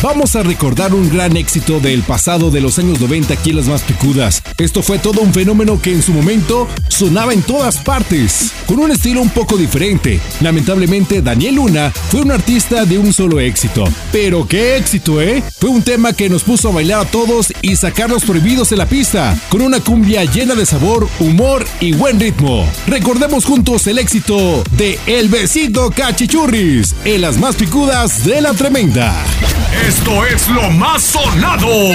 vamos a recordar un gran éxito del pasado de los años 90 aquí en Las Más Picudas. Esto fue todo un fenómeno que en su momento sonaba en todas partes, con un estilo un poco diferente. Lamentablemente, Daniel Luna fue un artista de un solo éxito. Pero qué éxito, ¿eh? Fue un tema que nos puso a bailar a todos y sacar los prohibidos de la pista, con una cumbia llena de sabor, humor y buen ritmo. Recordemos juntos el éxito de El Besito Cachichurris en Las Más Picudas de la Tremenda. Esto es lo más sonado.